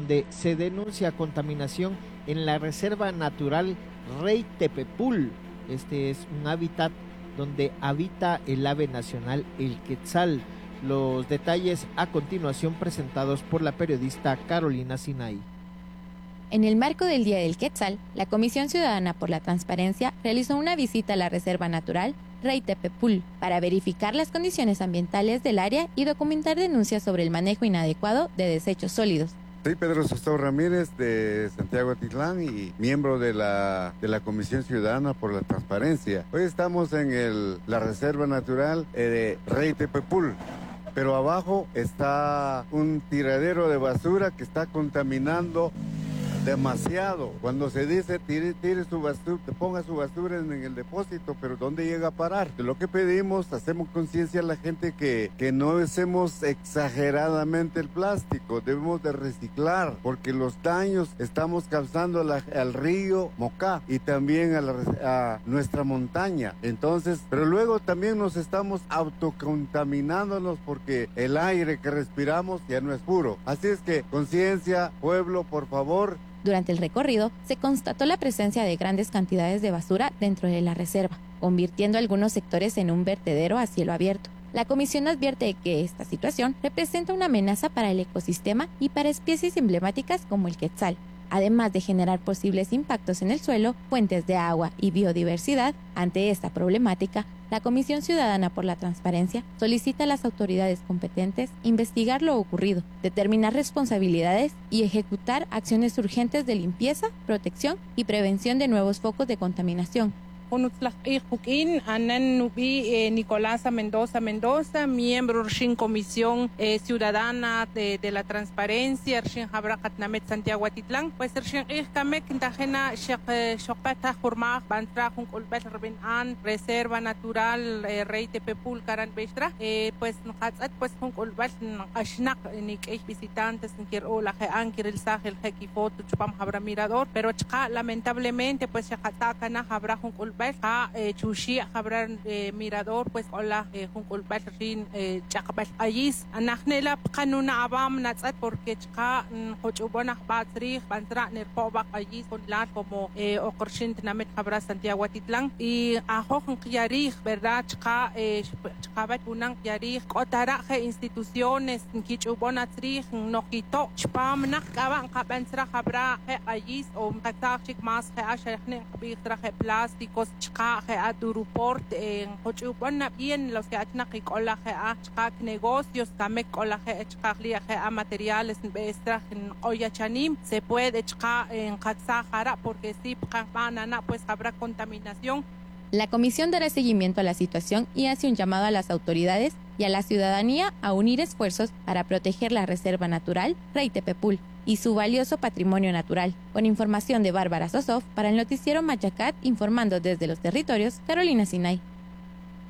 donde se denuncia contaminación en la Reserva Natural Rey Tepepul. Este es un hábitat donde habita el ave nacional, el quetzal. Los detalles a continuación presentados por la periodista Carolina Sinay. En el marco del Día del Quetzal, la Comisión Ciudadana por la Transparencia realizó una visita a la Reserva Natural Rey Tepepul para verificar las condiciones ambientales del área y documentar denuncias sobre el manejo inadecuado de desechos sólidos. Soy Pedro Sostau Ramírez de Santiago Atitlán y miembro de la Comisión Ciudadana por la Transparencia. Hoy estamos en la Reserva Natural de Rey Tepepul, pero abajo está un tiradero de basura que está contaminando demasiado. Cuando se dice tire su basura, ponga su basura en el depósito, pero ¿dónde llega a parar? Lo que pedimos, hacemos conciencia a la gente que no usemos exageradamente el plástico, debemos de reciclar, porque los daños estamos causando al río Mocá y también a nuestra montaña. Entonces, pero luego también nos estamos autocontaminándonos porque el aire que respiramos ya no es puro. Así es que conciencia, pueblo, por favor. Durante el recorrido, se constató la presencia de grandes cantidades de basura dentro de la reserva, convirtiendo algunos sectores en un vertedero a cielo abierto. La comisión advierte que esta situación representa una amenaza para el ecosistema y para especies emblemáticas como el quetzal, además de generar posibles impactos en el suelo, fuentes de agua y biodiversidad. Ante esta problemática, la Comisión Ciudadana por la Transparencia solicita a las autoridades competentes investigar lo ocurrido, determinar responsabilidades y ejecutar acciones urgentes de limpieza, protección y prevención de nuevos focos de contaminación. Nicolás Mendoza, miembro de la Comisión Ciudadana de la Transparencia, Santiago Atitlán. Pues Reserva Natural Rey Tepepul Karan Bestra. Pues visitantes habrá mirador, pero lamentablemente pues habrá chushi habrá mirador pues hola junculbal rin chaqbal ayis anahnela qanuna abam natsat porque chqa hochubona batrij bantra nerpoba ayis con la como oqrshin namet habrá Santiago Atitlán y ajojon qyarij verdad chqabat unan qyarij qotara instituciones kichubona trij noqito chpam naqaban qabantra habrá ayis o qatachik más ashne qbitra plásticos chqa a duruport en hochubona bien los que achna qikola chqa negocios kamek kola chqa a materiales bestra en oyachanim se puede chqa en qatsajara porque si banana pues habrá contaminación. La comisión dará seguimiento a la situación y hace un llamado a las autoridades y a la ciudadanía a unir esfuerzos para proteger la Reserva Natural Rey Tepepul y su valioso patrimonio natural. Con información de Bárbara Sosov para el noticiero Machacat, informando desde los territorios, Carolina Sinay.